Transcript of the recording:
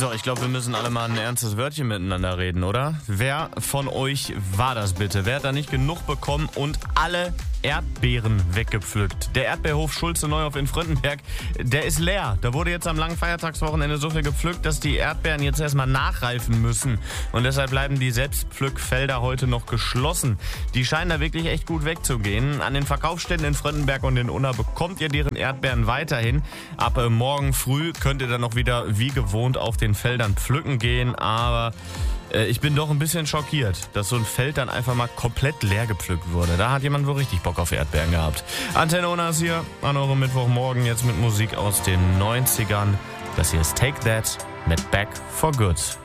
So, ich glaube, wir müssen alle mal ein ernstes Wörtchen miteinander reden, oder? Wer von euch war das bitte? Wer hat da nicht genug bekommen und alle Erdbeeren weggepflückt? Der Erdbeerhof Schulze-Neuhof in Fröndenberg, der ist leer. Da wurde jetzt am langen Feiertagswochenende so viel gepflückt, dass die Erdbeeren jetzt erstmal nachreifen müssen. Und deshalb bleiben die Selbstpflückfelder heute noch geschlossen. Die scheinen da wirklich echt gut wegzugehen. An den Verkaufsständen in Fröndenberg und in Unna bekommt ihr deren Erdbeeren weiterhin. Ab morgen früh könnt ihr dann noch wieder wie gewohnt auf den Feldern pflücken gehen. Aber ich bin doch ein bisschen schockiert, dass so ein Feld dann einfach mal komplett leer gepflückt wurde. Da hat jemand wohl richtig Bock auf Erdbeeren gehabt. Antenne Unna ist hier an eurem Mittwochmorgen jetzt mit Musik aus den 90ern. Das hier ist Take That mit Back for Good.